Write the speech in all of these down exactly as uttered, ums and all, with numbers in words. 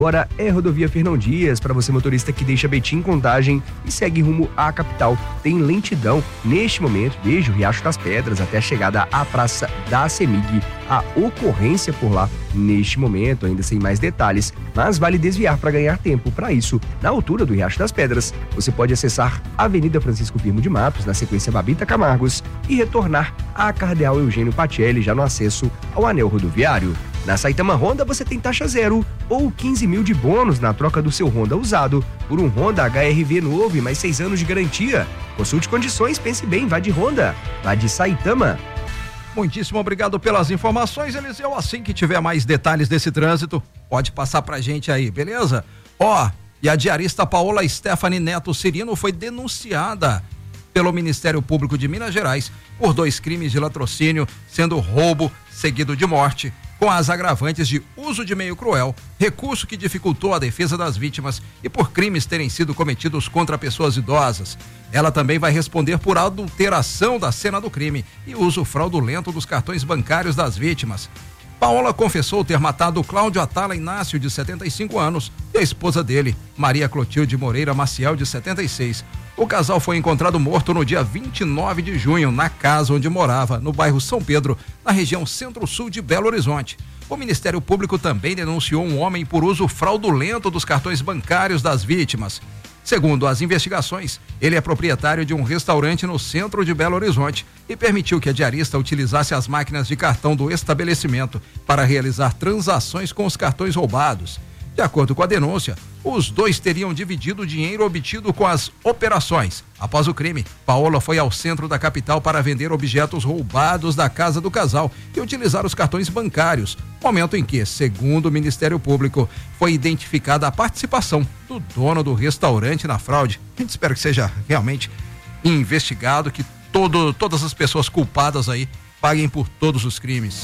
Agora é Rodovia Fernão Dias, para você motorista que deixa Betim Contagem e segue rumo à capital. Tem lentidão neste momento, desde o Riacho das Pedras até a chegada à Praça da Semig. A ocorrência por lá neste momento, ainda sem mais detalhes, mas vale desviar para ganhar tempo. Para isso, na altura do Riacho das Pedras, você pode acessar a Avenida Francisco Firmo de Matos, na sequência Babita Camargos, e retornar à Cardeal Eugênio Patielli, já no acesso ao anel rodoviário. Na Saitama Honda você tem taxa zero ou quinze mil de bônus na troca do seu Honda usado por um Honda H R V novo e mais seis anos de garantia. Consulte condições, pense bem, vá de Honda, vá de Saitama. Muitíssimo obrigado pelas informações, Eliseu. Assim que tiver mais detalhes desse trânsito, pode passar pra gente aí, beleza? Ó, e a diarista Paola Stephanie Neto Cirino foi denunciada pelo Ministério Público de Minas Gerais por dois crimes de latrocínio, sendo roubo seguido de morte, com as agravantes de uso de meio cruel, recurso que dificultou a defesa das vítimas e por crimes terem sido cometidos contra pessoas idosas. Ela também vai responder por adulteração da cena do crime e uso fraudulento dos cartões bancários das vítimas. Paola confessou ter matado Cláudio Atala Inácio, de setenta e cinco anos, e a esposa dele, Maria Clotilde Moreira Maciel, de setenta e seis. O casal foi encontrado morto no dia vinte e nove de junho, na casa onde morava, no bairro São Pedro, na região centro-sul de Belo Horizonte. O Ministério Público também denunciou um homem por uso fraudulento dos cartões bancários das vítimas. Segundo as investigações, ele é proprietário de um restaurante no centro de Belo Horizonte e permitiu que a diarista utilizasse as máquinas de cartão do estabelecimento para realizar transações com os cartões roubados. De acordo com a denúncia, os dois teriam dividido o dinheiro obtido com as operações. Após o crime, Paola foi ao centro da capital para vender objetos roubados da casa do casal e utilizar os cartões bancários, momento em que, segundo o Ministério Público, foi identificada a participação do dono do restaurante na fraude. A gente espera que seja realmente investigado, que todo, todas as pessoas culpadas aí paguem por todos os crimes.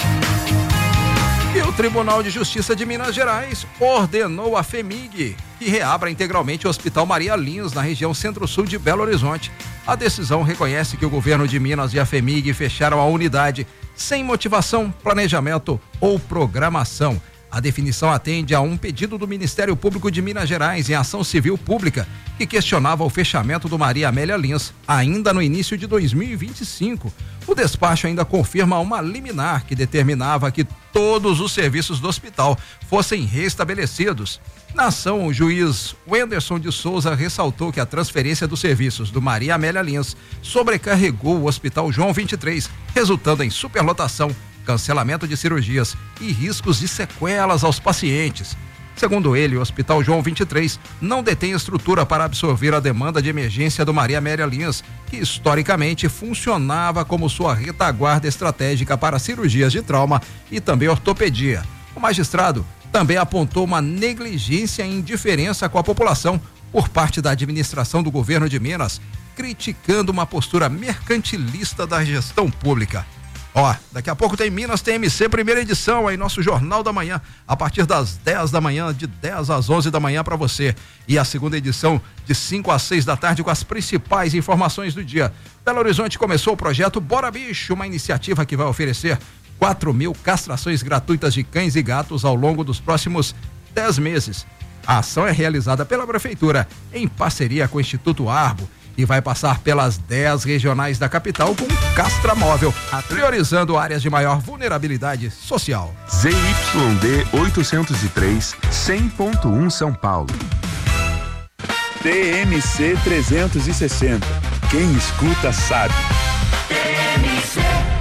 E o Tribunal de Justiça de Minas Gerais ordenou à FEMIG que reabra integralmente o Hospital Maria Lins, na região centro-sul de Belo Horizonte. A decisão reconhece que o governo de Minas e a FEMIG fecharam a unidade sem motivação, planejamento ou programação. A definição atende a um pedido do Ministério Público de Minas Gerais em ação civil pública, que questionava o fechamento do Maria Amélia Lins, ainda no início de dois mil e vinte e cinco. O despacho ainda confirma uma liminar que determinava que todos os serviços do hospital fossem restabelecidos. Na ação, o juiz Wenderson de Souza ressaltou que a transferência dos serviços do Maria Amélia Lins sobrecarregou o Hospital João vinte e três, resultando em superlotação, cancelamento de cirurgias e riscos de sequelas aos pacientes. Segundo ele, o Hospital João vinte e três não detém estrutura para absorver a demanda de emergência do Maria Amélia Lins, que historicamente funcionava como sua retaguarda estratégica para cirurgias de trauma e também ortopedia. O magistrado também apontou uma negligência e indiferença com a população por parte da administração do governo de Minas, criticando uma postura mercantilista da gestão pública. Ó, daqui a pouco tem Minas T M C, primeira edição, aí nosso Jornal da Manhã, a partir das dez da manhã, de dez às onze da manhã para você. E a segunda edição de cinco às seis da tarde com as principais informações do dia. Belo Horizonte começou o projeto Bora Bicho, uma iniciativa que vai oferecer quatro mil castrações gratuitas de cães e gatos ao longo dos próximos dez meses. A ação é realizada pela Prefeitura em parceria com o Instituto Arbo e vai passar pelas dez regionais da capital com castra móvel, priorizando áreas de maior vulnerabilidade social. Z Y D oitocentos e três, cem ponto um São Paulo. T M C trezentos e sessenta. Quem escuta sabe. T M C.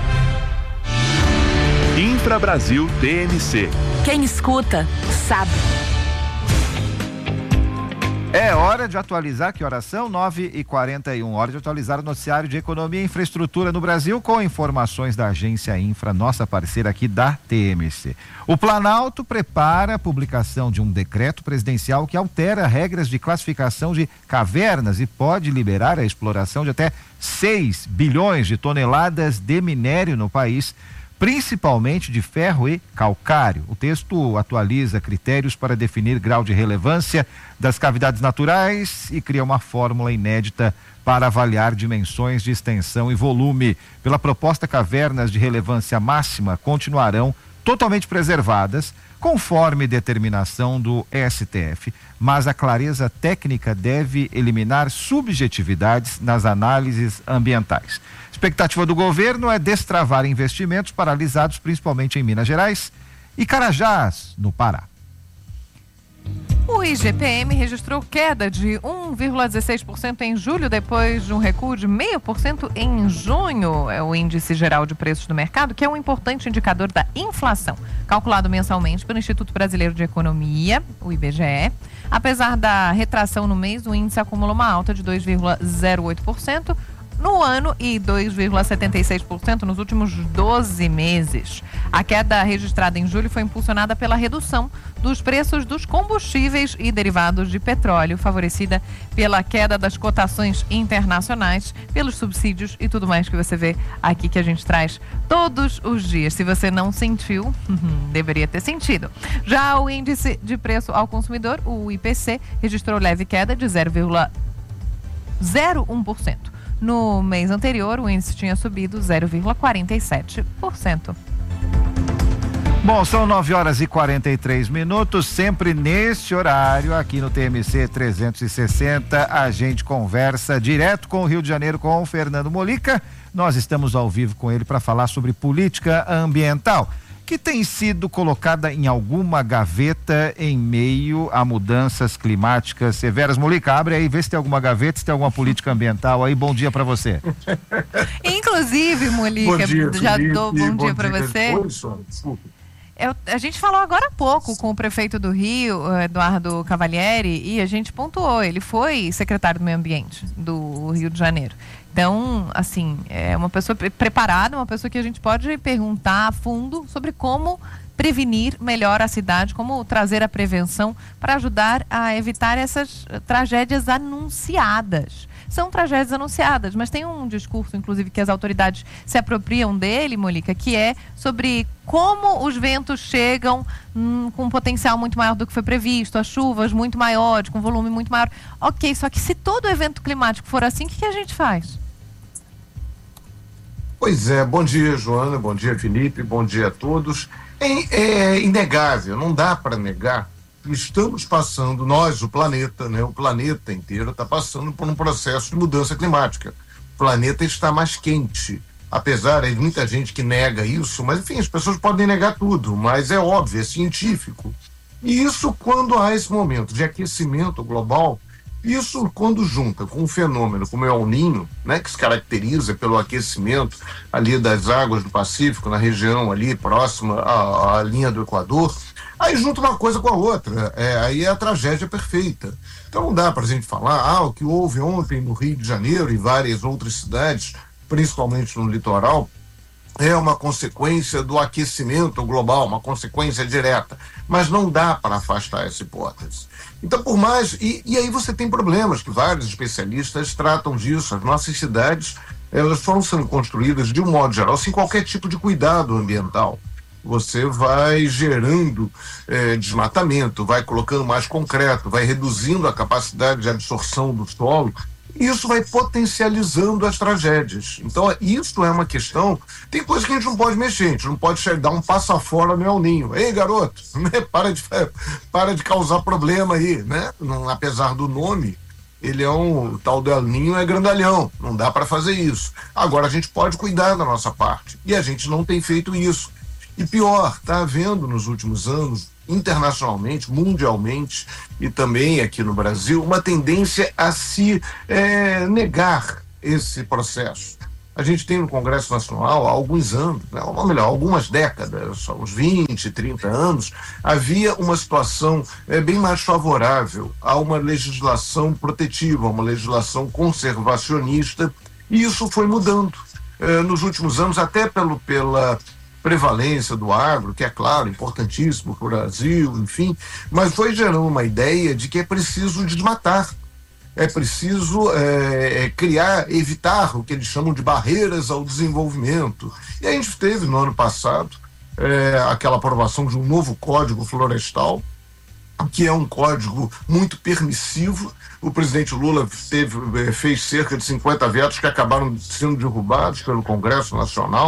Infra Brasil T M C. Quem escuta sabe. É hora de atualizar, que horas são? nove e quarenta e um, hora de atualizar o noticiário de economia e infraestrutura no Brasil com informações da agência Infra, nossa parceira aqui da T M C. O Planalto prepara a publicação de um decreto presidencial que altera regras de classificação de cavernas e pode liberar a exploração de até seis bilhões de toneladas de minério no país, principalmente de ferro e calcário. O texto atualiza critérios para definir grau de relevância das cavidades naturais e cria uma fórmula inédita para avaliar dimensões de extensão e volume. Pela proposta, cavernas de relevância máxima continuarão totalmente preservadas, conforme determinação do S T F, mas a clareza técnica deve eliminar subjetividades nas análises ambientais. Expectativa do governo é destravar investimentos paralisados principalmente em Minas Gerais e Carajás, no Pará. O I G P M registrou queda de um vírgula dezesseis por cento em julho, depois de um recuo de zero vírgula cinco por cento em junho. É o Índice Geral de Preços do Mercado, que é um importante indicador da inflação, calculado mensalmente pelo Instituto Brasileiro de Economia, o I B G E. Apesar da retração no mês, o índice acumula uma alta de dois vírgula zero oito por cento no ano e dois vírgula setenta e seis por cento nos últimos doze meses. A queda registrada em julho foi impulsionada pela redução dos preços dos combustíveis e derivados de petróleo, favorecida pela queda das cotações internacionais, pelos subsídios e tudo mais que você vê aqui que a gente traz todos os dias. Se você não sentiu, deveria ter sentido. Já o índice de preço ao consumidor, o I P C, registrou leve queda de zero vírgula zero um por cento. No mês anterior, o índice tinha subido zero vírgula quarenta e sete por cento. Bom, são nove horas e quarenta e três minutos, sempre neste horário, aqui no T M C trezentos e sessenta, a gente conversa direto com o Rio de Janeiro, com o Fernando Molica. Nós estamos ao vivo com ele para falar sobre política ambiental, que tem sido colocada em alguma gaveta em meio a mudanças climáticas severas. Molica, abre aí, vê se tem alguma gaveta, se tem alguma política ambiental aí. Bom dia para você. Inclusive, Molica, dia, já Felipe, dou bom, bom dia, dia para você. Desculpa. Eu, a gente falou agora há pouco com o prefeito do Rio, Eduardo Cavalieri, e a gente pontuou, ele foi secretário do Meio Ambiente do Rio de Janeiro. Então, assim, é uma pessoa preparada, uma pessoa que a gente pode perguntar a fundo sobre como prevenir melhor a cidade, como trazer a prevenção para ajudar a evitar essas tragédias anunciadas. São tragédias anunciadas, mas tem um discurso, inclusive, que as autoridades se apropriam dele, Molica, que é sobre como os ventos chegam hum, com um potencial muito maior do que foi previsto, as chuvas muito maiores, com volume muito maior. Ok, só que se todo evento climático for assim, o que, que a gente faz? Pois é, bom dia, Joana, bom dia, Felipe, bom dia a todos. É, é inegável, não dá para negar. Estamos passando, nós, o planeta, né, o planeta inteiro está passando por um processo de mudança climática. O planeta está mais quente, apesar de muita gente que nega isso, mas enfim, as pessoas podem negar tudo, mas é óbvio, é científico. E isso quando há esse momento de aquecimento global, isso quando junta com um fenômeno como é o El Niño, né, que se caracteriza pelo aquecimento ali das águas do Pacífico, na região ali próxima à, à linha do Equador, aí junta uma coisa com a outra, é, aí é a tragédia perfeita. Então não dá para a gente falar, ah, o que houve ontem no Rio de Janeiro e várias outras cidades, principalmente no litoral, é uma consequência do aquecimento global, uma consequência direta, mas não dá para afastar essa hipótese. Então, por mais, e, e aí você tem problemas que vários especialistas tratam disso, as nossas cidades, elas foram sendo construídas de um modo geral, sem qualquer tipo de cuidado ambiental. Você vai gerando eh, desmatamento, vai colocando mais concreto, vai reduzindo a capacidade de absorção do solo, e isso vai potencializando as tragédias. Então, isso é uma questão, tem coisa que a gente não pode mexer, a gente não pode dar um passo afora no El Niño. Ei, garoto, né? para, de, para de causar problema aí, né? Não, apesar do nome, ele é um, o tal do El Niño é grandalhão, não dá para fazer isso. Agora, a gente pode cuidar da nossa parte, e a gente não tem feito isso. E pior, está havendo nos últimos anos, internacionalmente, mundialmente e também aqui no Brasil, uma tendência a se é, negar esse processo. A gente tem no Congresso Nacional há alguns anos, né, ou melhor, algumas décadas, uns vinte, trinta anos, havia uma situação é, bem mais favorável a uma legislação protetiva, uma legislação conservacionista, e isso foi mudando. É, nos últimos anos, até pelo, pela prevalência do agro, que é claro, importantíssimo para o Brasil, enfim, mas foi gerando uma ideia de que é preciso desmatar, é preciso é, criar, evitar o que eles chamam de barreiras ao desenvolvimento. E a gente teve no ano passado é, aquela aprovação de um novo Código Florestal, que é um código muito permissivo. O presidente Lula teve, fez cerca de cinquenta vetos que acabaram sendo derrubados pelo Congresso Nacional.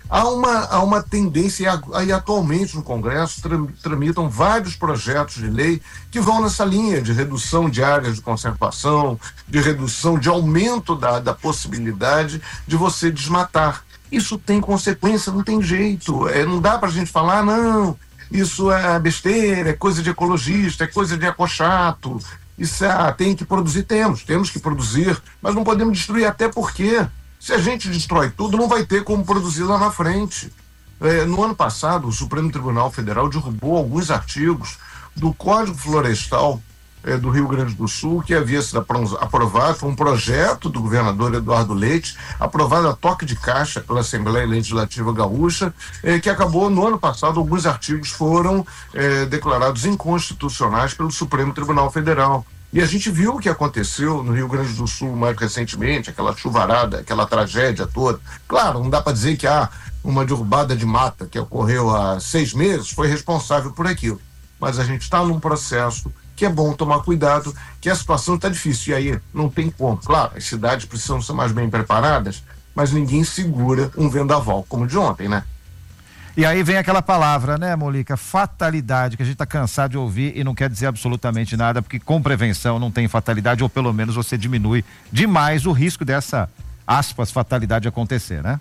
Há uma, há uma tendência, aí atualmente no Congresso tram, tramitam vários projetos de lei que vão nessa linha de redução de áreas de conservação, de redução, de aumento da, da possibilidade de você desmatar. Isso tem consequência, não tem jeito, é, não dá para a gente falar, não, isso é besteira, é coisa de ecologista, é coisa de ecochato, isso é, tem que produzir, temos, temos que produzir, mas não podemos destruir, até porque se a gente destrói tudo, não vai ter como produzir lá na frente. É, no ano passado, o Supremo Tribunal Federal derrubou alguns artigos do Código Florestal é, do Rio Grande do Sul, que havia sido aprovado, foi um projeto do governador Eduardo Leite, aprovado a toque de caixa pela Assembleia Legislativa Gaúcha, é, que acabou, no ano passado, alguns artigos foram é, declarados inconstitucionais pelo Supremo Tribunal Federal. E a gente viu o que aconteceu no Rio Grande do Sul mais recentemente, aquela chuvarada, aquela tragédia toda. Claro, não dá para dizer que há uma derrubada de mata que ocorreu há seis meses foi responsável por aquilo. Mas a gente está num processo que é bom tomar cuidado, que a situação está difícil. E aí não tem como. Claro, as cidades precisam ser mais bem preparadas, mas ninguém segura um vendaval como o de ontem, né? E aí vem aquela palavra, né, Molica? Fatalidade, que a gente está cansado de ouvir e não quer dizer absolutamente nada, porque com prevenção não tem fatalidade, ou pelo menos você diminui demais o risco dessa, aspas, fatalidade acontecer, né?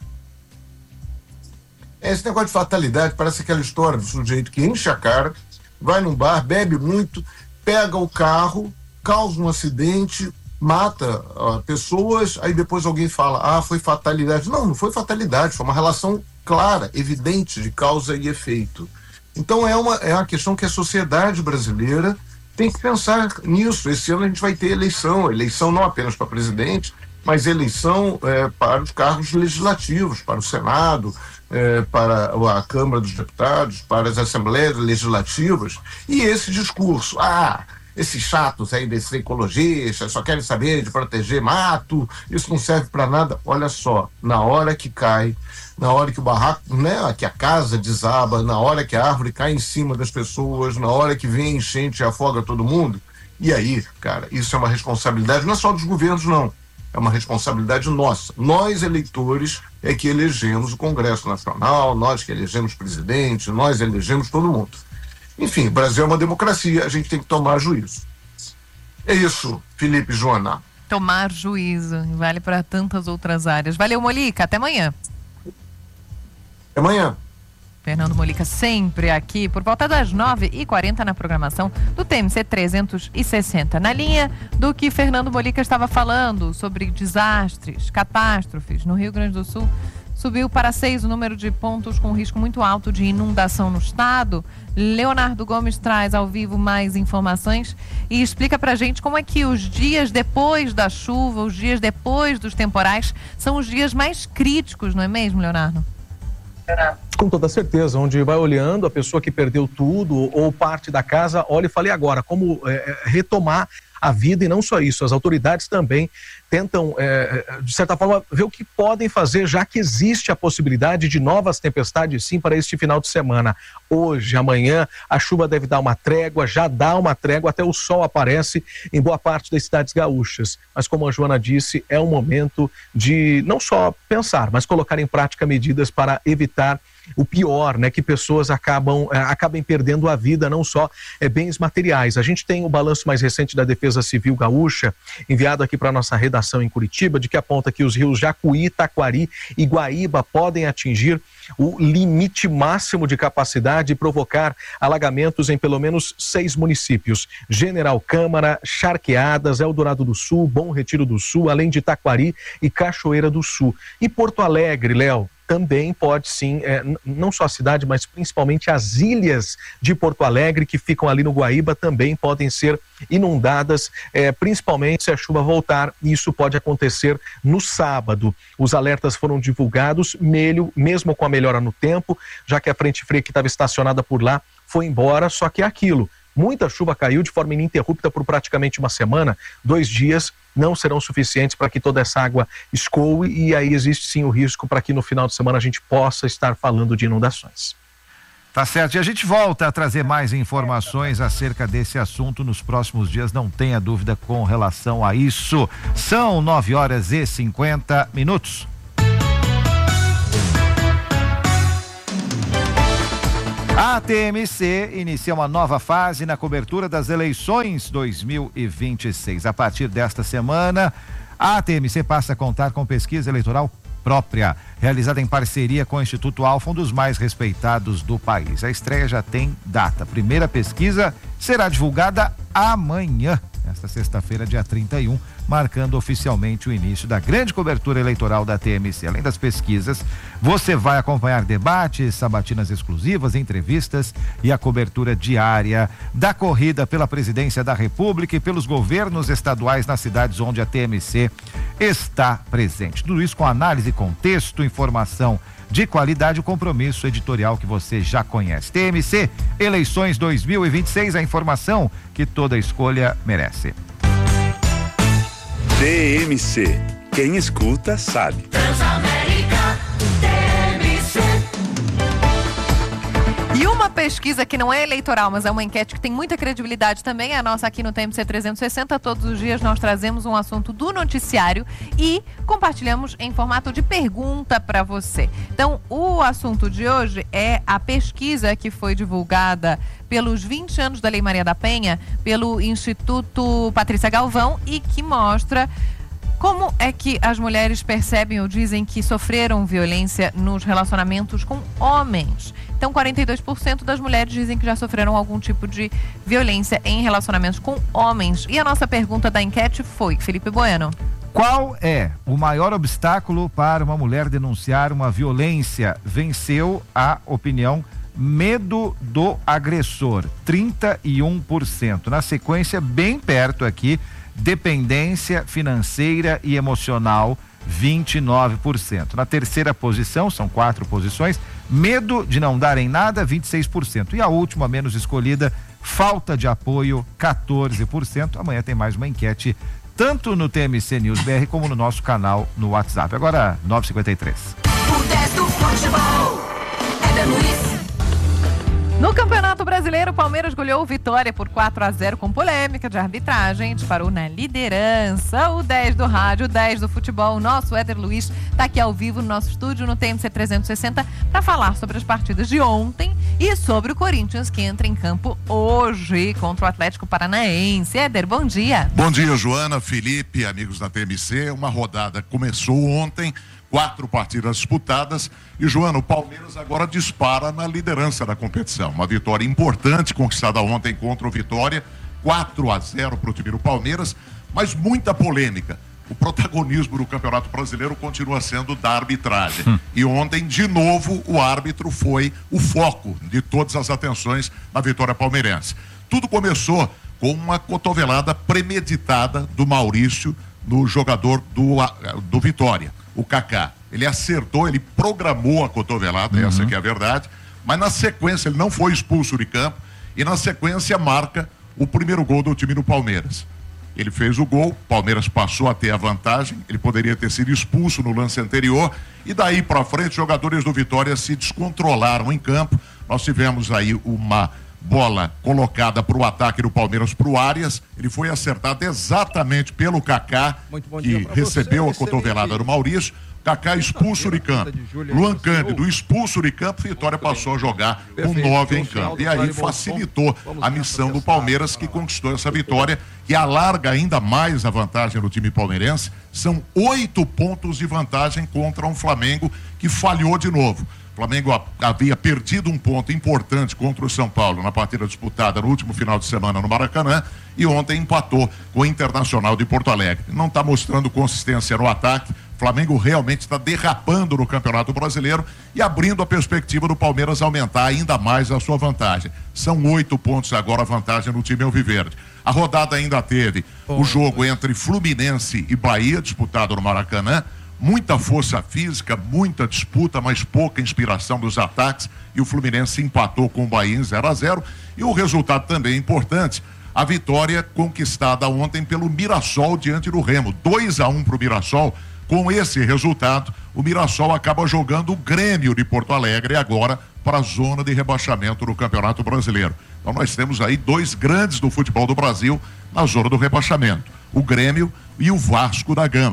Esse negócio de fatalidade parece aquela história do sujeito que enche a cara, vai num bar, bebe muito, pega o carro, causa um acidente, mata uh, pessoas, aí depois alguém fala, ah, foi fatalidade. Não, não foi fatalidade, foi uma relação clara, evidente de causa e efeito. Então é uma, é uma questão que a sociedade brasileira tem que pensar nisso. Esse ano a gente vai ter eleição, eleição não apenas para presidente, mas eleição é, para os cargos legislativos, para o Senado, é, para a Câmara dos Deputados, para as Assembleias Legislativas. E esse discurso, ah, esses chatos aí desses ecologistas só querem saber de proteger mato, isso não serve para nada. Olha só, na hora que cai, na hora que o barraco, né, que a casa desaba, na hora que a árvore cai em cima das pessoas, na hora que vem a enchente e afoga todo mundo, e aí, cara, isso é uma responsabilidade não é só dos governos, não. É uma responsabilidade nossa. Nós, eleitores, é que elegemos o Congresso Nacional, nós que elegemos presidente, nós elegemos todo mundo. Enfim, o Brasil é uma democracia, a gente tem que tomar juízo. É isso, Felipe e Joana. Tomar juízo, vale para tantas outras áreas. Valeu, Molica, até amanhã. Até amanhã. Fernando Molica sempre aqui por volta das nove e quarenta na programação do T M C trezentos e sessenta. Na linha do que Fernando Molica estava falando sobre desastres, catástrofes no Rio Grande do Sul, subiu para seis o número de pontos com risco muito alto de inundação no estado. Leonardo Gomes traz ao vivo mais informações e explica pra gente como é que os dias depois da chuva, os dias depois dos temporais, são os dias mais críticos, não é mesmo, Leonardo? Com toda certeza, onde vai olhando a pessoa que perdeu tudo ou parte da casa, olha e fala, e agora, como é, retomar a vida? E não só isso, as autoridades também tentam, é, de certa forma, ver o que podem fazer, já que existe a possibilidade de novas tempestades, sim, para este final de semana. Hoje, amanhã, a chuva deve dar uma trégua, já dá uma trégua, até o sol aparece em boa parte das cidades gaúchas. Mas, como a Joana disse, é um momento de não só pensar, mas colocar em prática medidas para evitar o pior, né, que pessoas acabam, eh, acabem perdendo a vida, não só eh, bens materiais. A gente tem o balanço mais recente da Defesa Civil Gaúcha, enviado aqui para a nossa redação em Curitiba, de que aponta que os rios Jacuí, Taquari e Guaíba podem atingir o limite máximo de capacidade e provocar alagamentos em pelo menos seis municípios: General Câmara, Charqueadas, Eldorado do Sul, Bom Retiro do Sul, além de Taquari e Cachoeira do Sul. E Porto Alegre, Léo, também pode sim, é, não só a cidade, mas principalmente as ilhas de Porto Alegre, que ficam ali no Guaíba, também podem ser inundadas, é, principalmente se a chuva voltar, e isso pode acontecer no sábado. Os alertas foram divulgados, melho, mesmo com a melhora no tempo, já que a frente fria que estava estacionada por lá foi embora, só que é aquilo. Muita chuva caiu de forma ininterrupta por praticamente uma semana, dois dias não serão suficientes para que toda essa água escoe, e aí existe sim o risco para que no final de semana a gente possa estar falando de inundações. Tá certo, e a gente volta a trazer mais informações acerca desse assunto nos próximos dias, não tenha dúvida com relação a isso. São nove horas e cinquenta minutos. A T M C inicia uma nova fase na cobertura das eleições dois mil e vinte e seis. A partir desta semana, a T M C passa a contar com pesquisa eleitoral própria, realizada em parceria com o Instituto Alfa, um dos mais respeitados do país. A estreia já tem data. A primeira pesquisa será divulgada amanhã, nesta sexta-feira, dia trinta e um, marcando oficialmente o início da grande cobertura eleitoral da T M C. Além das pesquisas, você vai acompanhar debates, sabatinas exclusivas, entrevistas e a cobertura diária da corrida pela presidência da República e pelos governos estaduais nas cidades onde a T M C está presente. Tudo isso com análise, contexto, informação de qualidade e compromisso editorial que você já conhece. T M C, eleições dois mil e vinte e seis, a informação que toda escolha merece. T M C. Quem escuta sabe. Transamérica, T M C. E uma pesquisa que não é eleitoral, mas é uma enquete que tem muita credibilidade também, é a nossa aqui no T M C trezentos e sessenta. Todos os dias nós trazemos um assunto do noticiário e compartilhamos em formato de pergunta para você. Então, o assunto de hoje é a pesquisa que foi divulgada pelos vinte anos da Lei Maria da Penha, pelo Instituto Patrícia Galvão, e que mostra como é que as mulheres percebem ou dizem que sofreram violência nos relacionamentos com homens. Então, quarenta e dois por cento das mulheres dizem que já sofreram algum tipo de violência em relacionamentos com homens. E a nossa pergunta da enquete foi, Felipe Bueno: qual é o maior obstáculo para uma mulher denunciar uma violência? Venceu a opinião medo do agressor, trinta e um por cento. Na sequência, bem perto aqui, dependência financeira e emocional, vinte e nove por cento. Na terceira posição, são quatro posições, medo de não dar em nada, vinte e seis por cento. E a última, menos escolhida, falta de apoio, quatorze por cento. Amanhã tem mais uma enquete, tanto no T M C News B R como no nosso canal no WhatsApp. Agora, nove e cinquenta e três. O dez do futebol, Éder Luiz. No Campeonato Brasileiro, o Palmeiras goleou Vitória por quatro a zero com polêmica de arbitragem, disparou na liderança. O dez do rádio, o dez do futebol, o nosso Éder Luiz está aqui ao vivo no nosso estúdio no T M C trezentos e sessenta para falar sobre as partidas de ontem e sobre o Corinthians, que entra em campo hoje contra o Atlético Paranaense. Éder, bom dia. Bom dia, Joana, Felipe, amigos da T M C. Uma rodada começou ontem, quatro partidas disputadas e, Joana, o Palmeiras agora dispara na liderança da competição. Uma vitória importante conquistada ontem contra o Vitória, quatro a zero para o time do Palmeiras, mas muita polêmica. O protagonismo do Campeonato Brasileiro continua sendo da arbitragem. Hum. E ontem, de novo, o árbitro foi o foco de todas as atenções na vitória palmeirense. Tudo começou com uma cotovelada premeditada do Maurício no jogador do, do Vitória, o Kaká. Ele acertou, ele programou a cotovelada, uhum. Essa que é a verdade, mas na sequência ele não foi expulso de campo e na sequência marca o primeiro gol do time do Palmeiras. Ele fez o gol, Palmeiras passou a ter a vantagem, ele poderia ter sido expulso no lance anterior e daí para frente os jogadores do Vitória se descontrolaram em campo. Nós tivemos aí uma bola colocada para o ataque do Palmeiras para o Arias, ele foi acertado exatamente pelo Kaká, que recebeu a cotovelada do Maurício. Kaká expulso de campo, Luan Cândido expulso de campo, Vitória passou a jogar com nove em campo, e aí facilitou a missão do Palmeiras, que conquistou essa vitória, que alarga ainda mais a vantagem do time palmeirense. São oito pontos de vantagem contra um Flamengo que falhou de novo. O Flamengo havia perdido um ponto importante contra o São Paulo na partida disputada no último final de semana no Maracanã e ontem empatou com o Internacional de Porto Alegre. Não está mostrando consistência no ataque. O Flamengo realmente está derrapando no Campeonato Brasileiro e abrindo a perspectiva do Palmeiras aumentar ainda mais a sua vantagem. São oito pontos agora a vantagem no time alviverde. A rodada ainda teve oh, o jogo entre Fluminense e Bahia, disputado no Maracanã. Muita força física, muita disputa, mas pouca inspiração dos ataques, e o Fluminense empatou com o Bahia em zero a zero. E o resultado também é importante, a vitória conquistada ontem pelo Mirassol diante do Remo, dois a um para o Mirassol. Com esse resultado, o Mirassol acaba jogando o Grêmio de Porto Alegre agora para a zona de rebaixamento do Campeonato Brasileiro. Então nós temos aí dois grandes do futebol do Brasil na zona do rebaixamento, o Grêmio e o Vasco da Gama,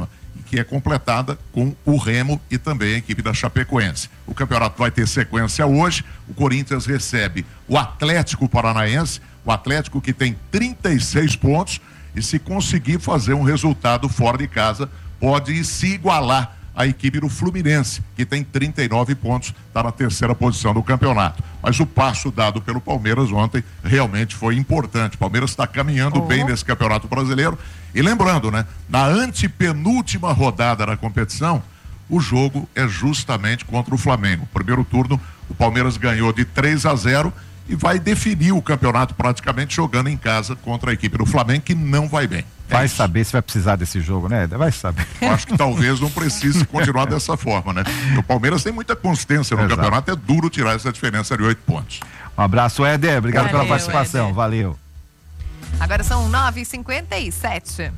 que é completada com o Remo e também a equipe da Chapecoense. O campeonato vai ter sequência hoje. O Corinthians recebe o Atlético Paranaense, o Atlético que tem trinta e seis pontos, e se conseguir fazer um resultado fora de casa, pode se igualar à equipe do Fluminense, que tem trinta e nove pontos, está na terceira posição do campeonato. Mas o passo dado pelo Palmeiras ontem realmente foi importante. O Palmeiras está caminhando uhum. bem nesse Campeonato Brasileiro. E lembrando, né, na antepenúltima rodada da competição, o jogo é justamente contra o Flamengo. Primeiro turno, o Palmeiras ganhou de três a zero e vai definir o campeonato praticamente jogando em casa contra a equipe do Flamengo, que não vai bem. É vai isso. saber se vai precisar desse jogo, né? Vai saber. Eu acho que talvez não precise continuar dessa forma, né? E o Palmeiras tem muita consistência no Exato. campeonato, é duro tirar essa diferença de oito pontos. Um abraço, Éder. Obrigado Valeu, pela participação. Éder. Valeu. Agora são nove e cinquenta e sete.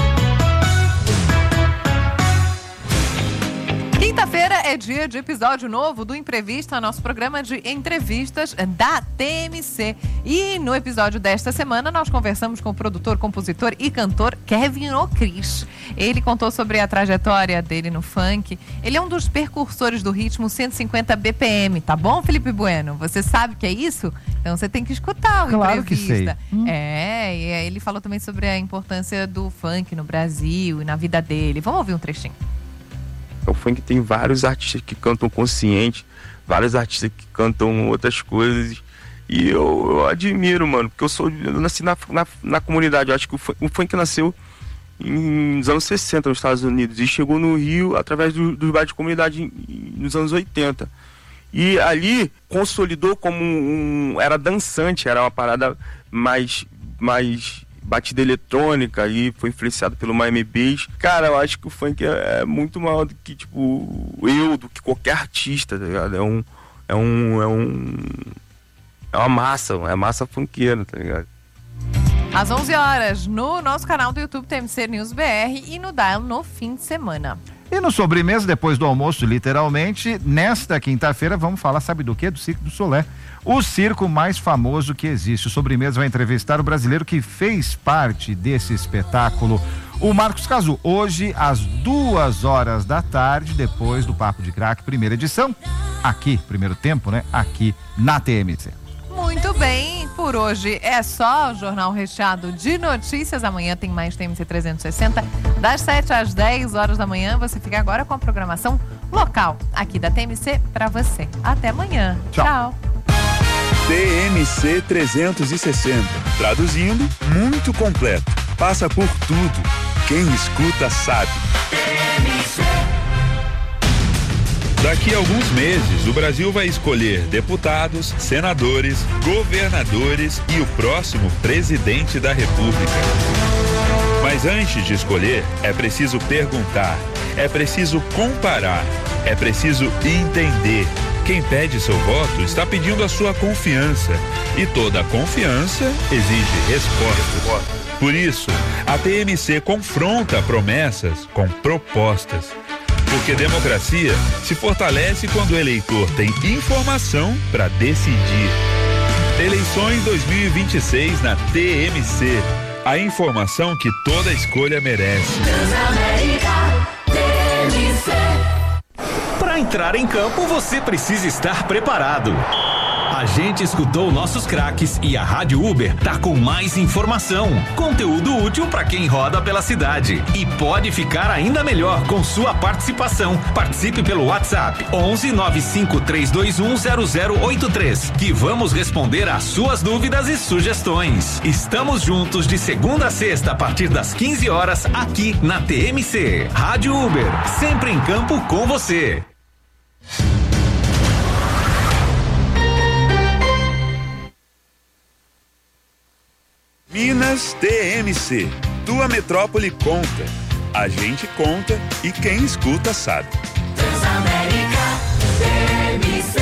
Quinta-feira é dia de episódio novo do Imprevista, nosso programa de entrevistas da T M C. E no episódio desta semana nós conversamos com o produtor, compositor e cantor Kevin O'Chris. Ele contou sobre a trajetória dele no funk. Ele é um dos percursores do ritmo cento e cinquenta B P M, tá bom, Felipe Bueno? Você sabe o que é isso? Então você tem que escutar o Claro Imprevista. que sei. Hum. É, e ele falou também sobre a importância do funk no Brasil e na vida dele. Vamos ouvir um trechinho. O funk tem vários artistas que cantam consciente, vários artistas que cantam outras coisas. E eu, eu admiro, mano, porque eu sou. Eu nasci na, na, na comunidade. Eu acho que o funk, o funk nasceu em, nos anos sessenta nos Estados Unidos e chegou no Rio através do, do bairro de comunidade em, nos anos oitenta. E ali consolidou como um, um. Era dançante, era uma parada mais. mais batida eletrônica e foi influenciado pelo Miami Bass. Cara, eu acho que o funk é, é muito maior do que, tipo, eu, do que qualquer artista, tá ligado? É um... É um... É um... É uma massa, é massa funkeira, tá ligado? Às onze horas, no nosso canal do YouTube T M C News B R e no Dial no fim de semana. E no sobremesa, depois do almoço, literalmente, nesta quinta-feira, vamos falar, sabe do quê? Do Circo do Solé. O circo mais famoso que existe. O sobremesa vai entrevistar o brasileiro que fez parte desse espetáculo, o Marcos Cazu. Hoje, às duas horas da tarde, depois do Papo de Crack, primeira edição, aqui, primeiro tempo, né? Aqui na T M C. Muito bem, por hoje é só o Jornal Recheado de Notícias. Amanhã tem mais T M C trezentos e sessenta, das sete às dez horas da manhã. Você fica agora com a programação local aqui da T M C para você. Até amanhã. Tchau. Tchau. T M C trezentos e sessenta. Traduzindo, muito completo. Passa por tudo. Quem escuta sabe. Daqui a alguns meses, o Brasil vai escolher deputados, senadores, governadores e o próximo presidente da República. Mas antes de escolher, é preciso perguntar, é preciso comparar, é preciso entender. Quem pede seu voto está pedindo a sua confiança. E toda confiança exige respostas. Por isso, a T M C confronta promessas com propostas. Porque democracia se fortalece quando o eleitor tem informação para decidir. Eleições dois mil e vinte e seis na T M C. A informação que toda escolha merece. Para entrar em campo, você precisa estar preparado. A gente escutou nossos craques e a Rádio Uber tá com mais informação, conteúdo útil para quem roda pela cidade. E pode ficar ainda melhor com sua participação. Participe pelo WhatsApp onze nove cinco três dois um zero zero oito três, que vamos responder às suas dúvidas e sugestões. Estamos juntos de segunda a sexta a partir das quinze horas aqui na T M C. Rádio Uber, sempre em campo com você. Minas T M C. Tua metrópole conta. A gente conta e quem escuta sabe. Transamérica T M C.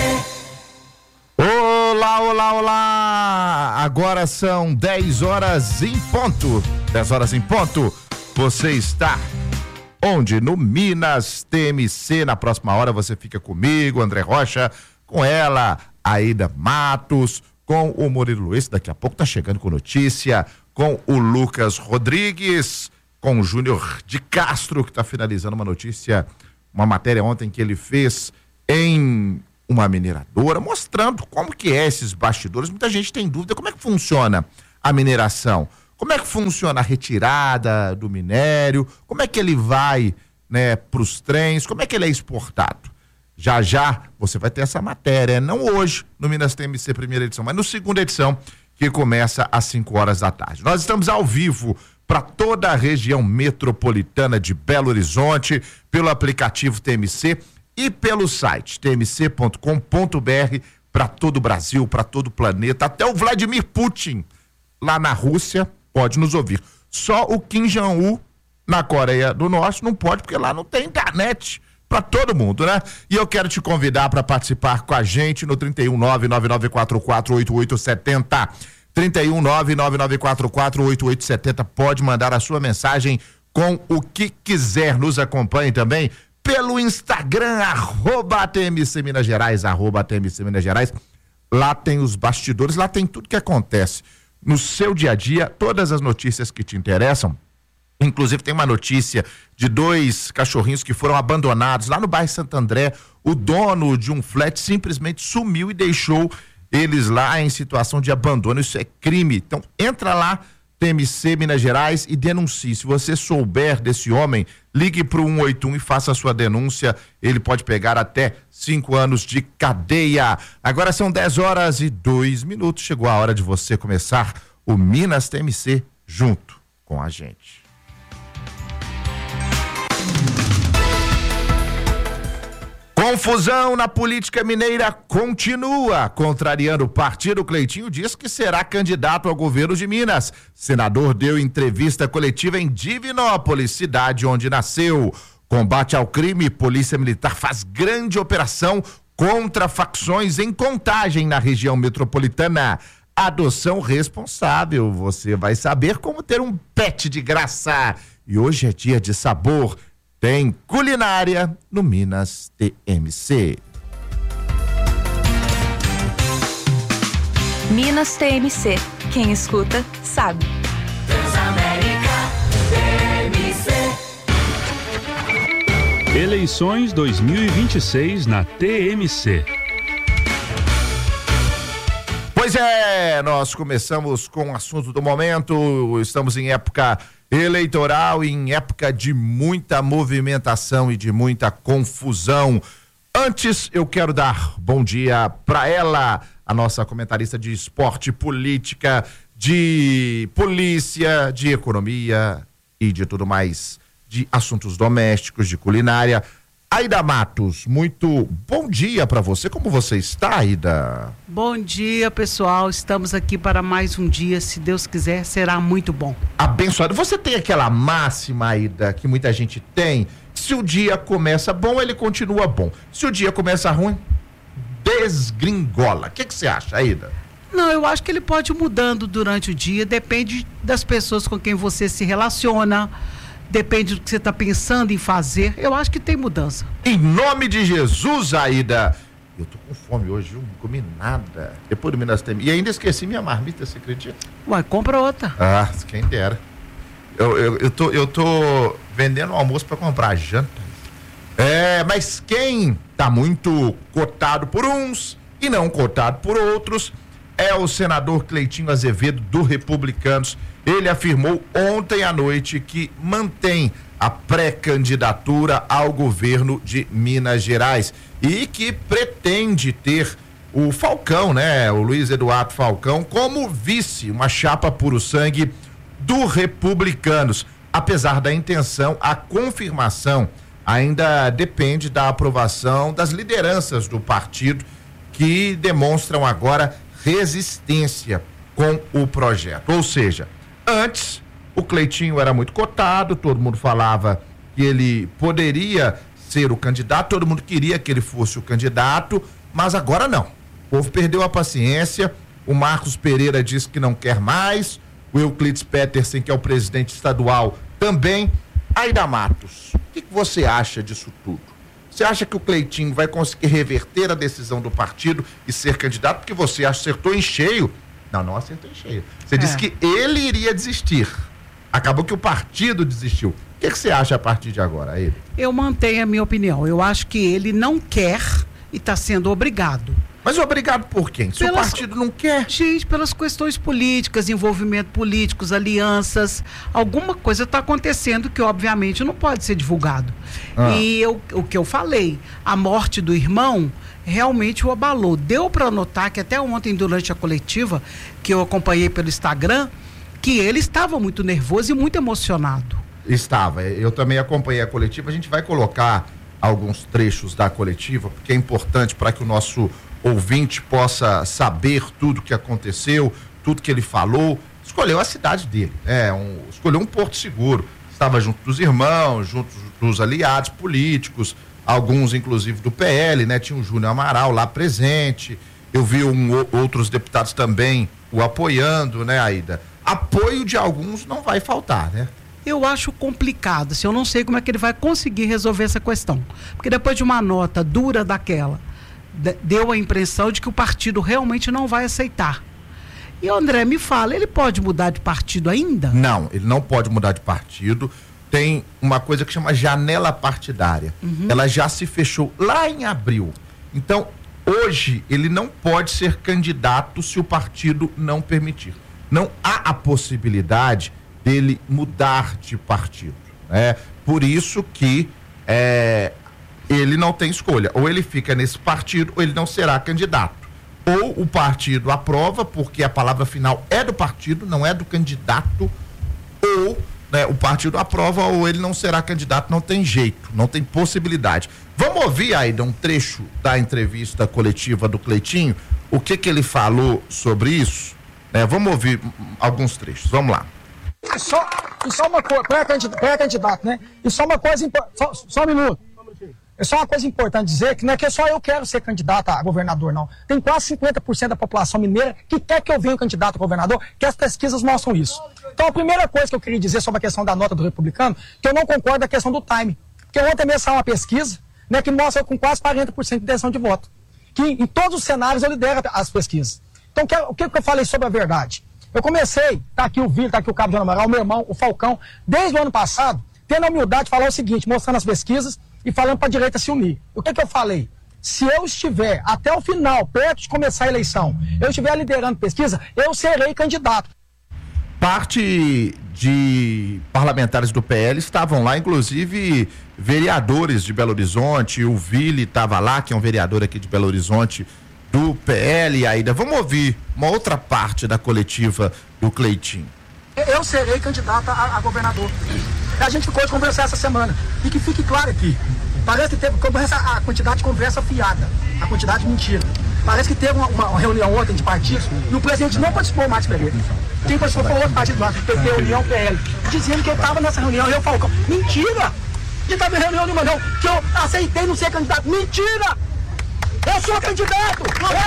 Olá, olá, olá! Agora são dez horas em ponto. dez horas em ponto. Você está onde? No Minas T M C. Na próxima hora você fica comigo, André Rocha, com ela, Aida Matos, com o Murilo Luiz. Daqui a pouco tá chegando com notícia, com o Lucas Rodrigues, com o Júnior de Castro, que está finalizando uma notícia, uma matéria ontem que ele fez em uma mineradora, mostrando como que é esses bastidores. Muita gente tem dúvida como é que funciona a mineração, como é que funciona a retirada do minério, como é que ele vai, né, para os trens, como é que ele é exportado. Já já você vai ter essa matéria, não hoje no Minas T M C primeira edição, mas no segunda edição, que começa às cinco horas da tarde. Nós estamos ao vivo para toda a região metropolitana de Belo Horizonte, pelo aplicativo T M C e pelo site t m c ponto com ponto b r, para todo o Brasil, para todo o planeta. Até o Vladimir Putin, lá na Rússia, pode nos ouvir. Só o Kim Jong-un, na Coreia do Norte, não pode, porque lá não tem internet para todo mundo, né? E eu quero te convidar para participar com a gente no trinta e um, nove nove nove quatro quatro oito oito sete zero. trinta e um, nove nove nove quatro quatro oito oito sete zero. Pode mandar a sua mensagem com o que quiser. Nos acompanhe também pelo Instagram, arroba T M C Minas Gerais, arroba T M C Minas Gerais. Lá tem os bastidores, lá tem tudo que acontece no seu dia a dia, todas as notícias que te interessam. Inclusive tem uma notícia de dois cachorrinhos que foram abandonados lá no bairro Santo André. O dono de um flat simplesmente sumiu e deixou eles lá em situação de abandono. Isso é crime. Então entra lá, T M C Minas Gerais, e denuncie. Se você souber desse homem, ligue para o um oito um e faça a sua denúncia. Ele pode pegar até cinco anos de cadeia. Agora são dez horas e dois minutos. Chegou a hora de você começar o Minas T M C junto com a gente. Confusão na política mineira continua. Contrariando o partido, Cleitinho diz que será candidato ao governo de Minas. Senador deu entrevista coletiva em Divinópolis, cidade onde nasceu. Combate ao crime, Polícia Militar faz grande operação contra facções em Contagem, na região metropolitana. Adoção responsável. Você vai saber como ter um pet de graça. E hoje é dia de sabor. Tem culinária no Minas T M C. Minas T M C. Quem escuta, sabe. Transamérica T M C. Eleições dois mil e vinte e seis na T M C. Pois é, nós começamos com o assunto do momento. Estamos em época eleitoral, em época de muita movimentação e de muita confusão. Antes, eu quero dar bom dia para ela, a nossa comentarista de esporte, política, de polícia, de economia e de tudo mais, de assuntos domésticos, de culinária. Aida Matos, muito bom dia para você. Como você está, Aida? Bom dia, pessoal. Estamos aqui para mais um dia. Se Deus quiser, será muito bom. Abençoado. Você tem aquela máxima, Aida, que muita gente tem? Se o dia começa bom, ele continua bom. Se o dia começa ruim, desgringola. O que que você acha, Aida? Não, eu acho que ele pode ir mudando durante o dia. Depende das pessoas com quem você se relaciona. Depende do que você está pensando em fazer. Eu acho que tem mudança. Em nome de Jesus, Aida. Eu tô com fome hoje, eu não comi nada. Depois do Minas Tem. E ainda esqueci minha marmita, você acredita? Ué, compra outra. Ah, quem dera. Eu, eu, eu, tô, eu tô vendendo o almoço para comprar janta. É, mas quem tá muito cotado por uns e não cotado por outros é o senador Cleitinho Azevedo, do Republicanos. Ele afirmou ontem à noite que mantém a pré-candidatura ao governo de Minas Gerais e que pretende ter o Falcão, né? O Luiz Eduardo Falcão como vice, uma chapa puro sangue do Republicanos. Apesar da intenção, a confirmação ainda depende da aprovação das lideranças do partido, que demonstram agora resistência com o projeto. Ou seja, antes, o Cleitinho era muito cotado, todo mundo falava que ele poderia ser o candidato, todo mundo queria que ele fosse o candidato, mas agora não. O povo perdeu a paciência, o Marcos Pereira disse que não quer mais, o Euclides Petersen, que é o presidente estadual, também. Aida Matos, o que, que você acha disso tudo? Você acha que o Cleitinho vai conseguir reverter a decisão do partido e ser candidato? Porque você acertou em cheio. Não, não acertou em cheio. Você é. disse que ele iria desistir. acabou que o partido desistiu. O que, que você acha a partir de agora, ele? Eu mantenho a minha opinião. Eu acho que ele não quer e está sendo obrigado. Mas obrigado por quem? Se Pelas, o partido não quer? Gente, pelas questões políticas, envolvimento políticos, alianças, alguma coisa está acontecendo que obviamente não pode ser divulgado. Ah. E eu, o que eu falei, a morte do irmão realmente o abalou. Deu para notar que até ontem, durante a coletiva, que eu acompanhei pelo Instagram, que ele estava muito nervoso e muito emocionado. Estava. Eu também acompanhei a coletiva. A gente vai colocar alguns trechos da coletiva, porque é importante para que o nosso ouvinte possa saber tudo que aconteceu, tudo que ele falou. Escolheu a cidade dele, é, um, escolheu um porto seguro. Estava junto dos irmãos, junto dos aliados políticos, alguns inclusive do P L, né? Tinha o Júnior Amaral lá presente. Eu vi um, outros deputados também o apoiando, né, Aida? Apoio de alguns não vai faltar, né? Eu acho complicado, assim, eu não sei como é que ele vai conseguir resolver essa questão. Porque depois de uma nota dura daquela, deu a impressão de que o partido realmente não vai aceitar. E o André, me fala, ele pode mudar de partido ainda? Não, ele não pode mudar de partido. Tem uma coisa que chama janela partidária. Uhum. Ela já se fechou lá em abril. Então, hoje, ele não pode ser candidato se o partido não permitir. Não há a possibilidade dele mudar de partido, né? Por isso que é, ele não tem escolha. Ou ele fica nesse partido, ou ele não será candidato. Ou o partido aprova, porque a palavra final é do partido, não é do candidato, ou, né, o partido aprova, ou ele não será candidato, não tem jeito, não tem possibilidade. Vamos ouvir, Aida, um trecho da entrevista coletiva do Cleitinho, o que que ele falou sobre isso, né? Vamos ouvir alguns trechos, vamos lá. E só, e só uma coisa, pré-candidato, né? E só uma coisa, só, só um minuto. É só uma coisa importante dizer que não é que só eu quero ser candidato a governador, não. Tem quase cinquenta por cento da população mineira que quer que eu venha candidato a governador, que as pesquisas mostram isso. Então a primeira coisa que eu queria dizer sobre a questão da nota do republicano, que eu não concordo com a questão do time. Porque ontem mesmo saiu uma pesquisa, né, que mostra com quase quarenta por cento de intenção de voto. Que em todos os cenários eu lidero as pesquisas. Então que, o que, que eu falei sobre a verdade? Eu comecei, tá aqui o Vila, tá aqui o Cabo de Amaral, o meu irmão, o Falcão, desde o ano passado, tendo a humildade de falar o seguinte, mostrando as pesquisas e falando para a direita se unir. O que que eu falei? Se eu estiver até o final, perto de começar a eleição, eu estiver liderando pesquisa, eu serei candidato. Parte de parlamentares do P L estavam lá, inclusive vereadores de Belo Horizonte, o Vili estava lá, que é um vereador aqui de Belo Horizonte, do P L, Aida. Vamos ouvir uma outra parte da coletiva do Cleitinho. Eu serei candidato a, a governador. A gente ficou de conversar essa semana. E que fique claro aqui. Parece que teve conversa, a quantidade de conversa fiada, a quantidade de mentira. Parece que teve uma, uma reunião ontem de partidos e o presidente não participou, Marcos Pereira. Quem participou foi outro partido lá, P T, União, P L, dizendo que eu estava nessa reunião e eu falo, mentira! Que estava em reunião nenhuma não, que eu aceitei não ser candidato. Mentira! Eu sou candidato!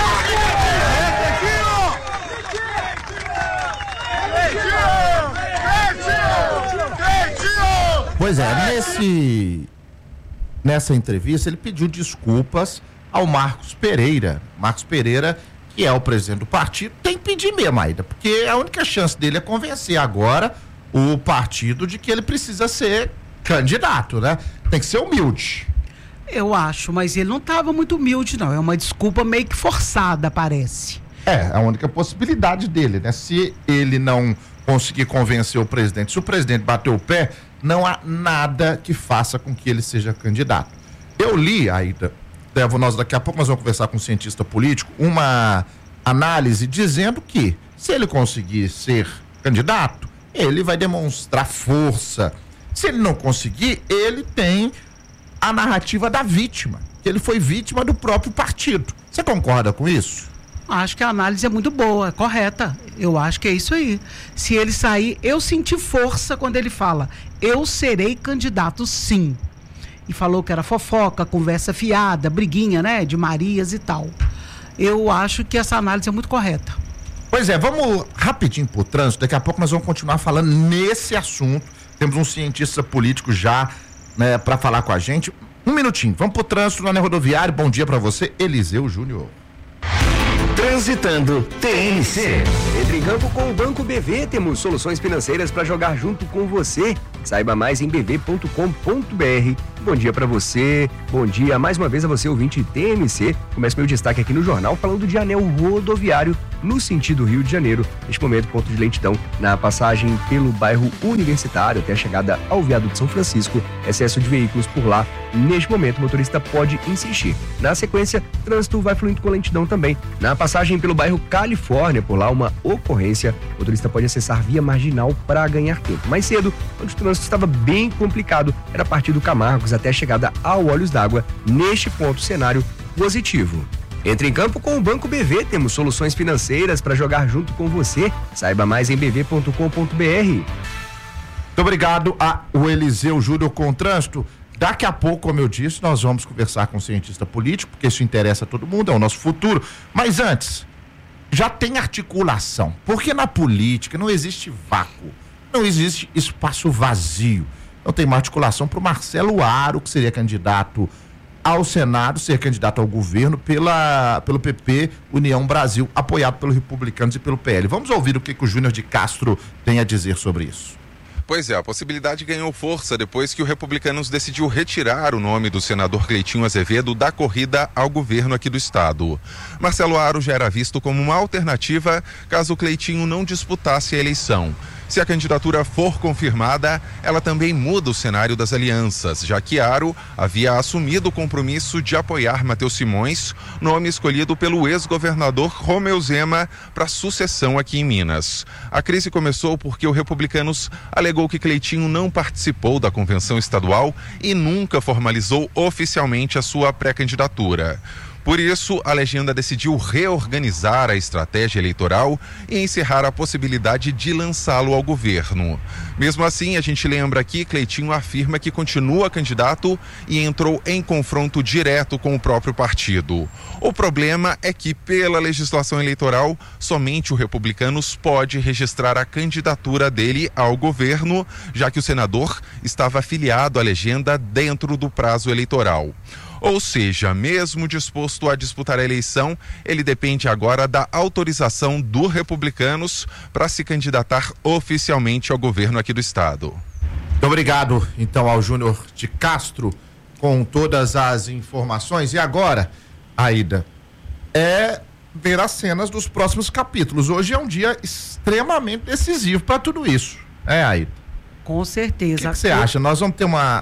Pois é, nesse, nessa entrevista ele pediu desculpas ao Marcos Pereira. Marcos Pereira, que é o presidente do partido, tem que pedir mesmo, Aida, porque a única chance dele é convencer agora o partido de que ele precisa ser candidato, né? Tem que ser humilde. Eu acho, mas ele não estava muito humilde, não. É uma desculpa meio que forçada, parece. É, a única possibilidade dele, né? Se ele não conseguir convencer o presidente, se o presidente bater o pé, não há nada que faça com que ele seja candidato. Eu li, Aida, devo nós daqui a pouco nós vamos conversar com um cientista político, uma análise dizendo que se ele conseguir ser candidato, ele vai demonstrar força. Se ele não conseguir, ele tem a narrativa da vítima, que ele foi vítima do próprio partido. Você concorda com isso? Acho que a análise é muito boa, é correta. Eu acho que é isso aí. Se ele sair, eu senti força quando ele fala, eu serei candidato sim. E falou que era fofoca, conversa fiada, briguinha, né, de Marias e tal. Eu acho que essa análise é muito correta. Pois é, vamos rapidinho pro trânsito, daqui a pouco nós vamos continuar falando nesse assunto. Temos um cientista político já, né, para falar com a gente. Um minutinho, vamos pro trânsito na Rodoviária. Bom dia para você, Eliseu Júnior. Transitando T N C. Entre em campo com o Banco B V, temos soluções financeiras para jogar junto com você. Saiba mais em b v ponto com ponto b r. Bom dia para você, bom dia mais uma vez a você, ouvinte T M C. Começo meu destaque aqui no jornal falando de anel rodoviário no sentido Rio de Janeiro. Neste momento, ponto de lentidão na passagem pelo bairro Universitário até a chegada ao viaduto São Francisco. Excesso de veículos por lá. Neste momento, o motorista pode insistir. Na sequência, trânsito vai fluindo com lentidão também. Na passagem pelo bairro Califórnia, por lá uma ocorrência, o motorista pode acessar via marginal para ganhar tempo. Mais cedo, onde o trânsito estava bem complicado, era a partir do Camargos até a chegada ao Olhos d'Água. Neste ponto, cenário positivo. Entre em campo com o Banco B V, temos soluções financeiras para jogar junto com você. Saiba mais em b v ponto com ponto b r. Muito obrigado ao Eliseu Júnior com o trânsito. Daqui a pouco, como eu disse, nós vamos conversar com um cientista político, porque isso interessa a todo mundo, é o nosso futuro. Mas antes, já tem articulação, porque na política não existe vácuo, não existe espaço vazio. Então tem uma articulação para o Marcelo Aro, que seria candidato ao Senado, ser candidato ao governo pela, pelo P P, União Brasil, apoiado pelos republicanos e pelo P L. Vamos ouvir o que, que o Júnior de Castro tem a dizer sobre isso. Pois é, a possibilidade ganhou força depois que o Republicanos decidiu retirar o nome do senador Cleitinho Azevedo da corrida ao governo aqui do estado. Marcelo Aro já era visto como uma alternativa caso o Cleitinho não disputasse a eleição. Se a candidatura for confirmada, ela também muda o cenário das alianças, já que Aro havia assumido o compromisso de apoiar Matheus Simões, nome escolhido pelo ex-governador Romeu Zema para sucessão aqui em Minas. A crise começou porque o Republicanos alegou que Cleitinho não participou da convenção estadual e nunca formalizou oficialmente a sua pré-candidatura. Por isso, a legenda decidiu reorganizar a estratégia eleitoral e encerrar a possibilidade de lançá-lo ao governo. Mesmo assim, a gente lembra que Cleitinho afirma que continua candidato e entrou em confronto direto com o próprio partido. O problema é que, pela legislação eleitoral, somente o Republicanos pode registrar a candidatura dele ao governo, já que o senador estava afiliado à legenda dentro do prazo eleitoral. Ou seja, mesmo disposto a disputar a eleição, ele depende agora da autorização do Republicanos para se candidatar oficialmente ao governo aqui do estado. Muito obrigado, então, ao Júnior de Castro com todas as informações. E agora, Aida, é ver as cenas dos próximos capítulos. Hoje é um dia extremamente decisivo para tudo isso. É, Aida? Com certeza. O que você acha? Nós vamos ter uma...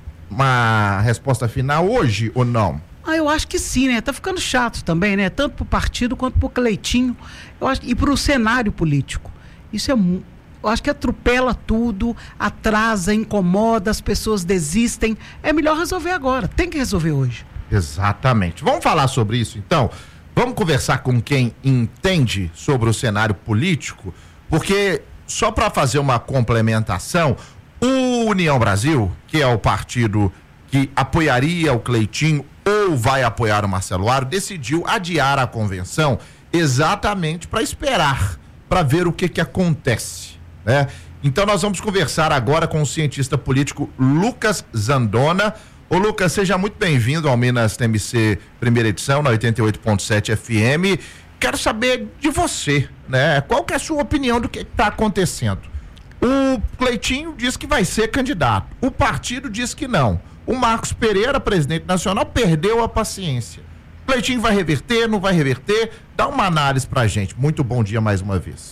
uma resposta final hoje ou não? Ah, eu acho que sim, né? Tá ficando chato também, né? Tanto pro partido quanto pro Cleitinho, eu acho, e pro cenário político. Isso é, eu acho que atropela tudo, atrasa, incomoda, as pessoas desistem. É melhor resolver agora, tem que resolver hoje. Exatamente. Vamos falar sobre isso então? Vamos conversar com quem entende sobre o cenário político, porque só para fazer uma complementação, o União Brasil, que é o partido que apoiaria o Cleitinho ou vai apoiar o Marcelo Aro, decidiu adiar a convenção exatamente para esperar, para ver o que que acontece, né? Então nós vamos conversar agora com o cientista político Lucas Zandona. Ô Lucas, seja muito bem-vindo ao Minas T M C primeira edição, na oitenta e oito ponto sete F M. Quero saber de você, né? Qual que é a sua opinião do que está acontecendo? O Cleitinho diz que vai ser candidato. O partido diz que não. O Marcos Pereira, presidente nacional, perdeu a paciência. O Cleitinho vai reverter, não vai reverter? Dá uma análise pra gente. Muito bom dia mais uma vez.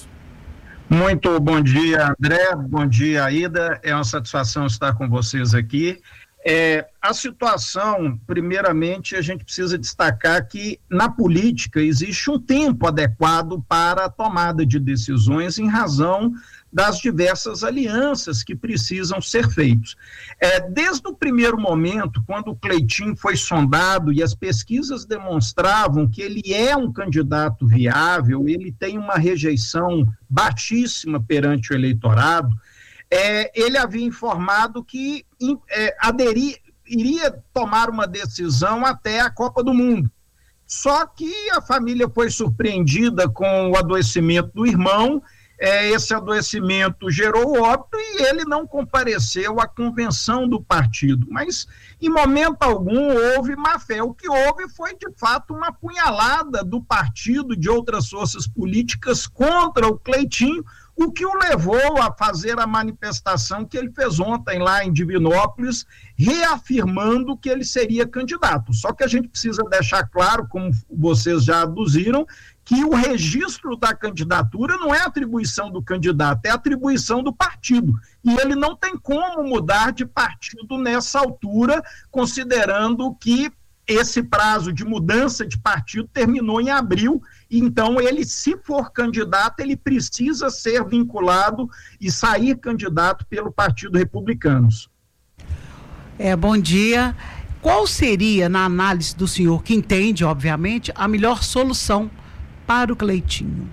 Muito bom dia, André. Bom dia, Aida. É uma satisfação estar com vocês aqui. É, a situação, primeiramente, a gente precisa destacar que na política existe um tempo adequado para a tomada de decisões em razão das diversas alianças que precisam ser feitas. É, desde o primeiro momento, quando o Cleitinho foi sondado e as pesquisas demonstravam que ele é um candidato viável, ele tem uma rejeição baixíssima perante o eleitorado, é, ele havia informado que é, aderir, iria tomar uma decisão até a Copa do Mundo. Só que a família foi surpreendida com o adoecimento do irmão é, esse adoecimento gerou óbito e ele não compareceu à convenção do partido. Mas, em momento algum, houve má-fé. O que houve foi, de fato, uma punhalada do partido, de outras forças políticas, contra o Cleitinho, o que o levou a fazer a manifestação que ele fez ontem lá em Divinópolis, reafirmando que ele seria candidato. Só que a gente precisa deixar claro, como vocês já aduziram, que o registro da candidatura não é atribuição do candidato, é atribuição do partido. E ele não tem como mudar de partido nessa altura, considerando que esse prazo de mudança de partido terminou em abril, então ele, se for candidato, ele precisa ser vinculado e sair candidato pelo Partido Republicanos. É, bom dia. Qual seria, na análise do senhor, que entende, obviamente, a melhor solução para o Cleitinho?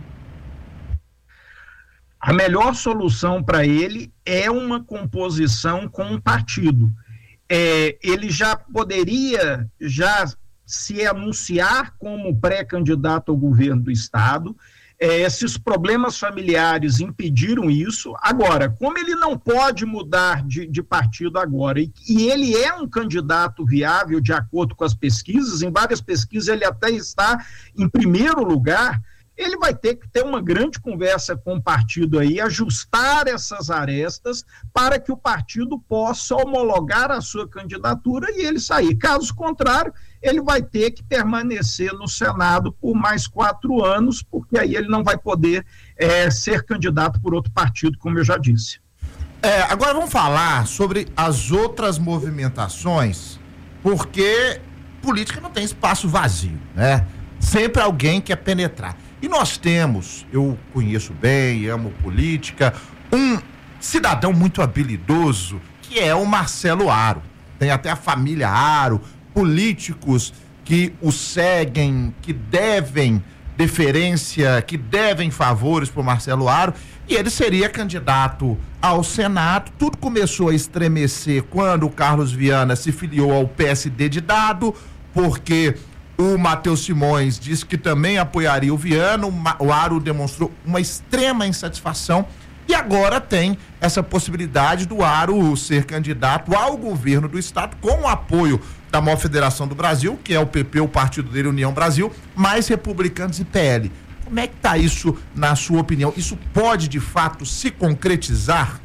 A melhor solução para ele é uma composição com um partido. É, ele já poderia já se anunciar como pré-candidato ao governo do estado. É, esses problemas familiares impediram isso. Agora, como ele não pode mudar de, de partido agora, e, e ele é um candidato viável de acordo com as pesquisas, em várias pesquisas ele até está em primeiro lugar, ele vai ter que ter uma grande conversa com o partido aí, ajustar essas arestas para que o partido possa homologar a sua candidatura e ele sair. Caso contrário, ele vai ter que permanecer no Senado por mais quatro anos, porque aí ele não vai poder é, ser candidato por outro partido, como eu já disse. É, agora vamos falar sobre as outras movimentações, porque política não tem espaço vazio, né? Sempre alguém quer penetrar. E nós temos, eu conheço bem, amo política, um cidadão muito habilidoso, que é o Marcelo Aro. Tem até a família Aro, políticos que o seguem, que devem deferência, que devem favores para o Marcelo Aro, e ele seria candidato ao Senado. Tudo começou a estremecer quando o Carlos Viana se filiou ao P S D de Dado, porque o Matheus Simões disse que também apoiaria o Viana, o Aro demonstrou uma extrema insatisfação e agora tem essa possibilidade do Aro ser candidato ao governo do estado com o apoio da maior federação do Brasil, que é o P P, o partido dele, União Brasil, mais Republicanos e P L. Como é que está isso na sua opinião? Isso pode de fato se concretizar?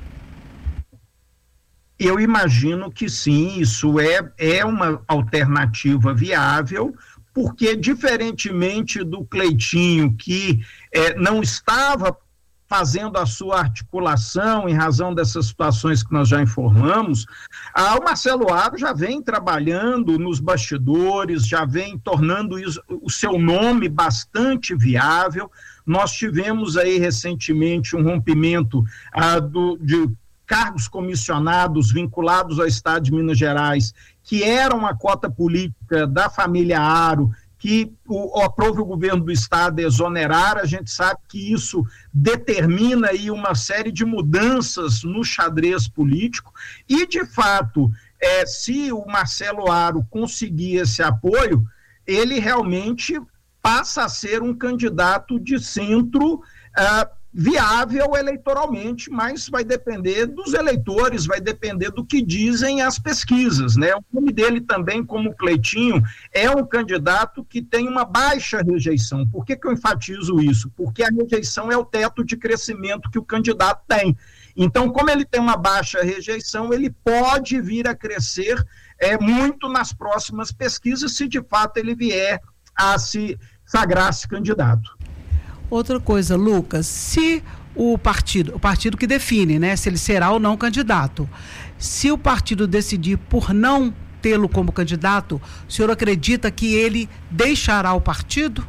Eu imagino que sim, isso é, é uma alternativa viável, porque diferentemente do Cleitinho, que é, não estava fazendo a sua articulação em razão dessas situações que nós já informamos, ah, o Marcelo Aro já vem trabalhando nos bastidores, já vem tornando isso, o seu nome bastante viável. Nós tivemos aí recentemente um rompimento ah, do, de cargos comissionados vinculados ao estado de Minas Gerais, que eram a cota política da família Aro, que o, aprove o governo do estado exonerar. A gente sabe que isso determina aí uma série de mudanças no xadrez político e, de fato, é, se o Marcelo Aro conseguir esse apoio, ele realmente passa a ser um candidato de centro ah, viável eleitoralmente, mas vai depender dos eleitores, vai depender do que dizem as pesquisas, né? O nome dele também, como Cleitinho, é um candidato que tem uma baixa rejeição. Por que que eu enfatizo isso? Porque a rejeição é o teto de crescimento que o candidato tem. Então, como ele tem uma baixa rejeição, ele pode vir a crescer é, muito nas próximas pesquisas, se de fato ele vier a se sagrar-se candidato. Outra coisa, Lucas, se o partido, o partido que define, né, se ele será ou não candidato, se o partido decidir por não tê-lo como candidato, o senhor acredita que ele deixará o partido?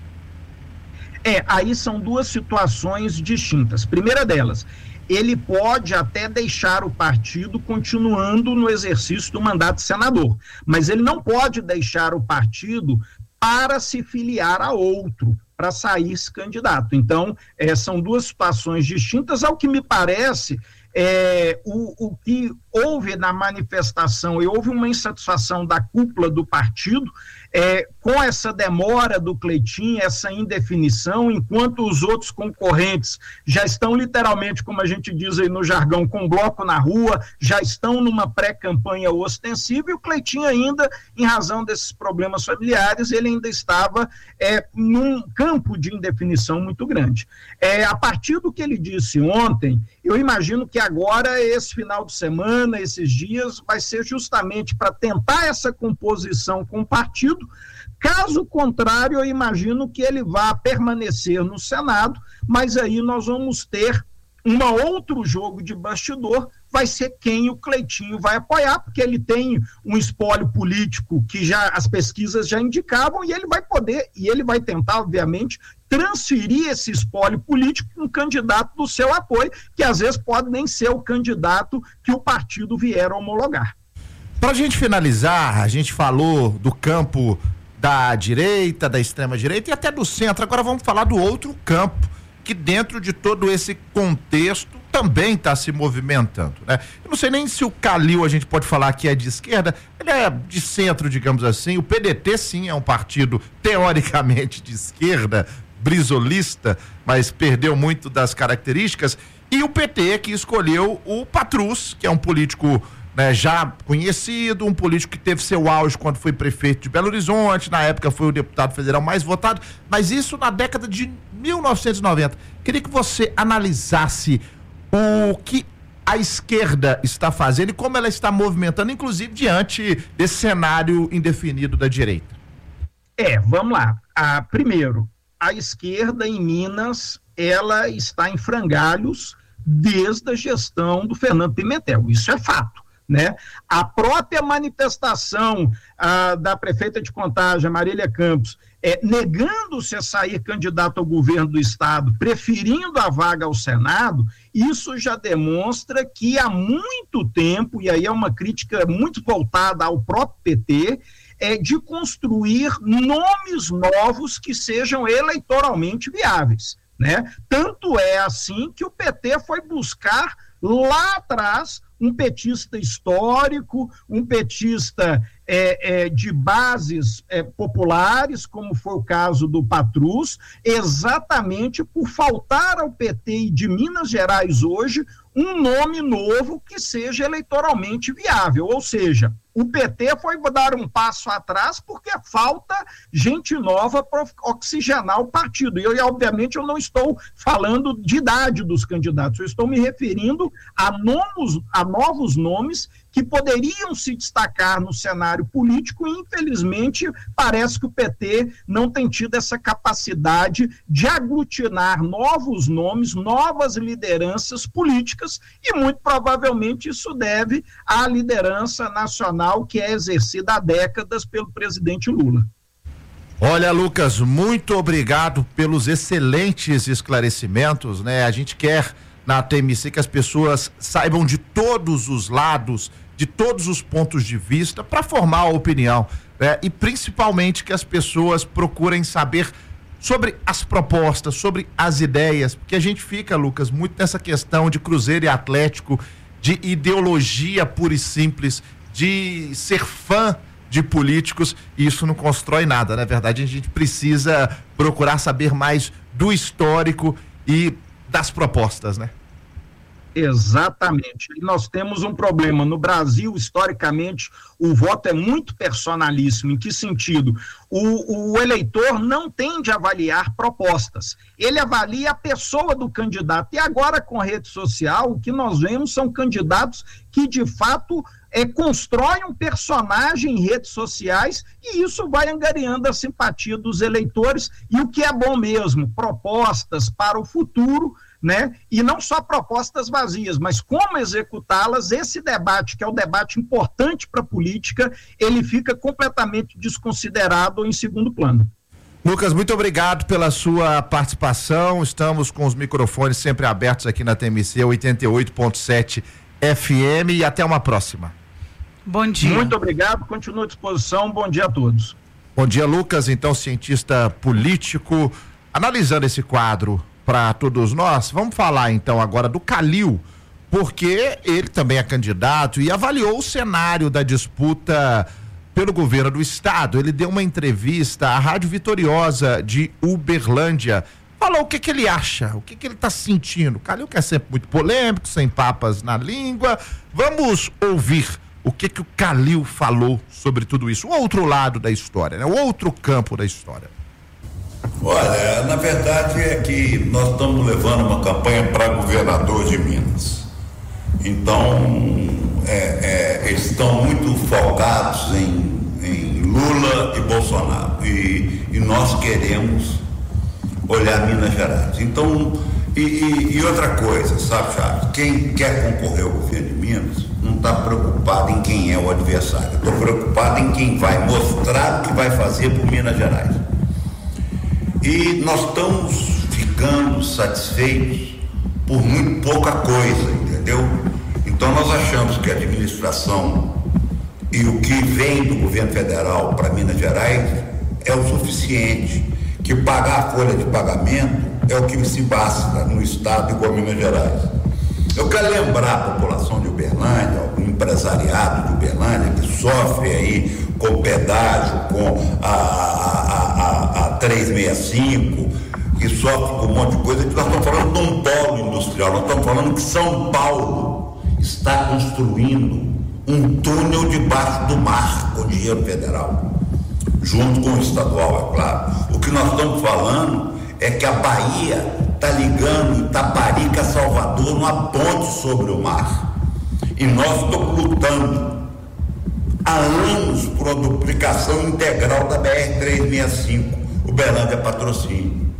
É, aí são duas situações distintas. Primeira delas, ele pode até deixar o partido continuando no exercício do mandato de senador, mas ele não pode deixar o partido para se filiar a outro, para sair esse candidato. Então, é, são duas situações distintas. Ao que me parece, é, o, o que houve na manifestação, e houve uma insatisfação da cúpula do partido, é, com essa demora do Cleitinho, essa indefinição, enquanto os outros concorrentes já estão literalmente, como a gente diz aí no jargão, com bloco na rua, já estão numa pré-campanha ostensiva, e o Cleitinho ainda, em razão desses problemas familiares, ele ainda estava é, num campo de indefinição muito grande. É, a partir do que ele disse ontem, eu imagino que agora, esse final de semana, esses dias, vai ser justamente para tentar essa composição com o partido. Caso contrário, eu imagino que ele vá permanecer no Senado, mas aí nós vamos ter um outro jogo de bastidor, vai ser quem o Cleitinho vai apoiar, porque ele tem um espólio político que já as pesquisas já indicavam, e ele vai poder, e ele vai tentar, obviamente, transferir esse espólio político para um candidato do seu apoio, que às vezes pode nem ser o candidato que o partido vier a homologar. Para a gente finalizar, a gente falou do campo da direita, da extrema-direita e até do centro. Agora vamos falar do outro campo, que dentro de todo esse contexto também está se movimentando, né? Eu não sei nem se o Calil a gente pode falar que é de esquerda, ele é de centro, digamos assim. O P D T sim é um partido teoricamente de esquerda, brisolista, mas perdeu muito das características. E o P T que escolheu o Patrus, que é um político, né, já conhecido, um político que teve seu auge quando foi prefeito de Belo Horizonte, na época foi o deputado federal mais votado, mas isso na década de mil novecentos e noventa. Queria que você analisasse o que a esquerda está fazendo e como ela está movimentando, inclusive diante desse cenário indefinido da direita. É, vamos lá. Ah, primeiro, a esquerda em Minas, ela está em frangalhos desde a gestão do Fernando Pimentel, isso é fato. Né? A própria manifestação ah, da prefeita de Contagem, Marília Campos, é, negando-se a sair candidato ao governo do estado, preferindo a vaga ao Senado, isso já demonstra que há muito tempo, e aí é uma crítica muito voltada ao próprio P T, é de construir nomes novos que sejam eleitoralmente viáveis. Né? Tanto é assim que o P T foi buscar lá atrás um petista histórico, um petista é, é, de bases é, populares, como foi o caso do Patrus, exatamente por faltar ao P T de Minas Gerais hoje um nome novo que seja eleitoralmente viável, ou seja, o P T foi dar um passo atrás porque falta gente nova para oxigenar o partido. E, eu, obviamente, eu não estou falando de idade dos candidatos, eu estou me referindo a, nomos, a novos nomes que poderiam se destacar no cenário político e, infelizmente, parece que o P T não tem tido essa capacidade de aglutinar novos nomes, novas lideranças políticas, e muito provavelmente isso deve à liderança nacional que é exercida há décadas pelo presidente Lula. Olha, Lucas, muito obrigado pelos excelentes esclarecimentos, né? A gente quer na T M C que as pessoas saibam de todos os lados, de todos os pontos de vista para formar a opinião, né? E principalmente que as pessoas procurem saber sobre as propostas, sobre as ideias, porque a gente fica, Lucas, muito nessa questão de Cruzeiro e Atlético, de ideologia pura e simples, de ser fã de políticos, e isso não constrói nada. Na verdade, a gente precisa procurar saber mais do histórico e das propostas, né? Exatamente. E nós temos um problema. No Brasil, historicamente, o voto é muito personalíssimo. Em que sentido? O, o eleitor não tende a avaliar propostas. Ele avalia a pessoa do candidato. E agora, com a rede social, o que nós vemos são candidatos que, de fato, é, constroem um personagem em redes sociais, e isso vai angariando a simpatia dos eleitores. E o que é bom mesmo, propostas para o futuro, né? E não só propostas vazias, mas como executá-las. Esse debate, que é um debate importante para a política, ele fica completamente desconsiderado ou em segundo plano. Lucas, muito obrigado pela sua participação. Estamos com os microfones sempre abertos aqui na T M C oitenta e oito ponto sete F M, e até uma próxima. Bom dia. Muito obrigado, continuo à disposição. Bom dia a todos. Bom dia, Lucas, então cientista político, analisando esse quadro para todos nós. Vamos falar então agora do Calil, porque ele também é candidato e avaliou o cenário da disputa pelo governo do estado. Ele deu uma entrevista à Rádio Vitoriosa de Uberlândia. Falou o que que ele acha, o que que ele está sentindo. Calil, que é sempre muito polêmico, sem papas na língua. Vamos ouvir o que que o Calil falou sobre tudo isso. O outro lado da história, né? O outro campo da história. Olha, na verdade é que nós estamos levando uma campanha para governador de Minas. Então, é, é, eles estão muito focados em, em Lula e Bolsonaro. E, e nós queremos olhar Minas Gerais. Então, e, e, e outra coisa, sabe, Charles? Quem quer concorrer ao governo de Minas não está preocupado em quem é o adversário. Estou preocupado em quem vai mostrar o que vai fazer por Minas Gerais. E nós estamos ficando satisfeitos por muito pouca coisa, entendeu? Então nós achamos que a administração e o que vem do governo federal para Minas Gerais é o suficiente, que pagar a folha de pagamento é o que se basta no estado igual a Minas Gerais. Eu quero lembrar a população de Uberlândia, o empresariado de Uberlândia, que sofre aí com o pedágio, com a, a, a, a trezentos e sessenta e cinco, que sofre com um monte de coisa, que nós estamos falando de um polo industrial, nós estamos falando que São Paulo está construindo um túnel debaixo do mar com dinheiro federal, junto com o estadual, é claro. O que nós estamos falando é que a Bahia está ligando Itaparica a Salvador numa ponte sobre o mar. E nós estamos lutando há anos por uma duplicação integral da B R trezentos e sessenta e cinco, Uberlândia Patrocínio.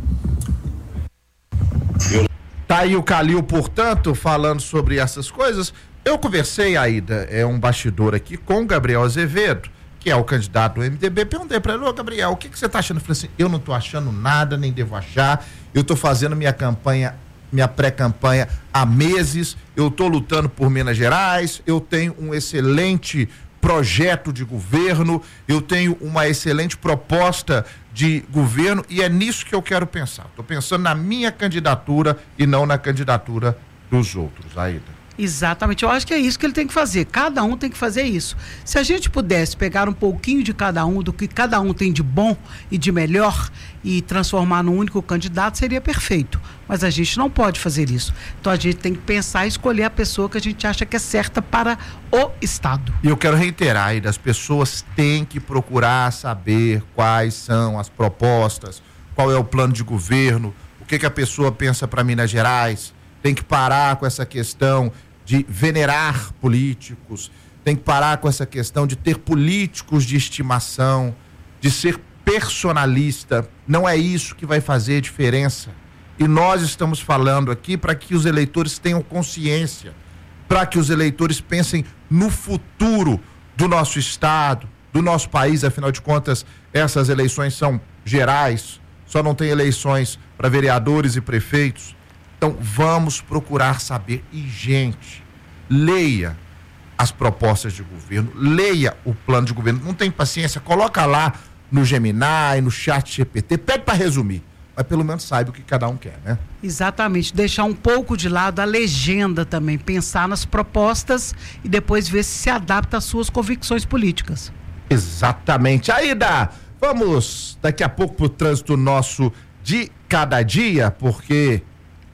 Eu... Tá aí o Calil, portanto, falando sobre essas coisas. Eu conversei, Aida, é um bastidor aqui, com o Gabriel Azevedo, que é o candidato do M D B. Perguntei para ele: ô Gabriel, o que que você tá achando? Eu falei assim: eu não tô achando nada, nem devo achar. Eu tô fazendo minha campanha, minha pré-campanha há meses. Eu tô lutando por Minas Gerais. Eu tenho um excelente projeto de governo. Eu tenho uma excelente proposta de governo e é nisso que eu quero pensar. Tô pensando na minha candidatura e não na candidatura dos outros, Aida. Exatamente, eu acho que é isso que ele tem que fazer, cada um tem que fazer isso. Se a gente pudesse pegar um pouquinho de cada um, do que cada um tem de bom e de melhor e transformar num único candidato, seria perfeito, mas a gente não pode fazer isso. Então a gente tem que pensar e escolher a pessoa que a gente acha que é certa para o Estado. E eu quero reiterar, aí, as pessoas têm que procurar saber quais são as propostas, qual é o plano de governo, o que que a pessoa pensa para Minas Gerais. Tem que parar com essa questão de venerar políticos, tem que parar com essa questão de ter políticos de estimação, de ser personalista. Não é isso que vai fazer diferença. E nós estamos falando aqui para que os eleitores tenham consciência, para que os eleitores pensem no futuro do nosso estado, do nosso país. Afinal de contas, essas eleições são gerais, só não tem eleições para vereadores e prefeitos. Então, vamos procurar saber. E, gente, leia as propostas de governo, leia o plano de governo. Não tem paciência, coloca lá no Gemini, no Chat G P T, pede para resumir, mas pelo menos saiba o que cada um quer, né? Exatamente, deixar um pouco de lado a legenda também, pensar nas propostas e depois ver se se adapta às suas convicções políticas. Exatamente. Aida, vamos daqui a pouco pro trânsito nosso de cada dia, porque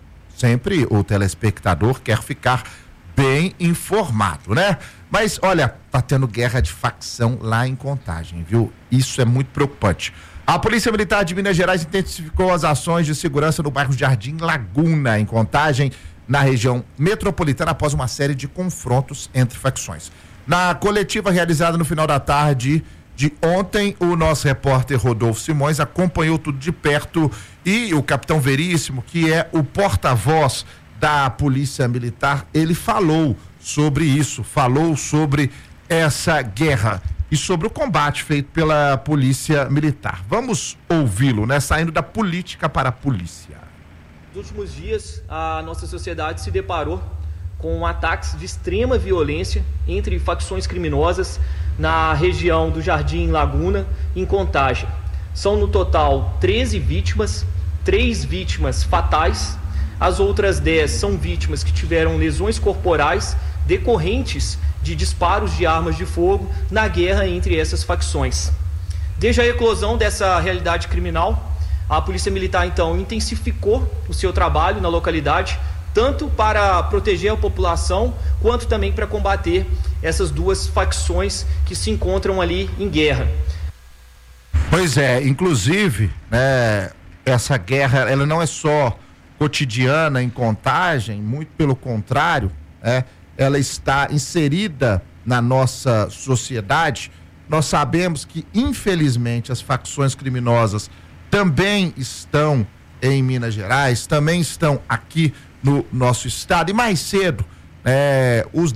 sempre o telespectador quer ficar bem informado, né? Mas, olha, tá tendo guerra de facção lá em Contagem, viu? Isso é muito preocupante. A Polícia Militar de Minas Gerais intensificou as ações de segurança no bairro Jardim Laguna, em Contagem, na região metropolitana, após uma série de confrontos entre facções. Na coletiva realizada no final da tarde de ontem, o nosso repórter Rodolfo Simões acompanhou tudo de perto e o capitão Veríssimo, que é o porta-voz da Polícia Militar, ele falou sobre isso, falou sobre essa guerra e sobre o combate feito pela Polícia Militar. Vamos ouvi-lo, né? Saindo da política para a polícia. Nos últimos dias, a nossa sociedade se deparou com ataques de extrema violência entre facções criminosas na região do Jardim Laguna, em Contagem. São no total treze vítimas, três vítimas fatais, As outras dez são vítimas que tiveram lesões corporais decorrentes de disparos de armas de fogo na guerra entre essas facções. Desde a eclosão dessa realidade criminal, a Polícia Militar, então, intensificou o seu trabalho na localidade, tanto para proteger a população, quanto também para combater essas duas facções que se encontram ali em guerra. Pois é, inclusive, né, essa guerra, ela não é só cotidiana em Contagem, muito pelo contrário, né, ela está inserida na nossa sociedade. Nós sabemos que, infelizmente, as facções criminosas também estão em Minas Gerais, também estão aqui no nosso estado, e mais cedo, é, os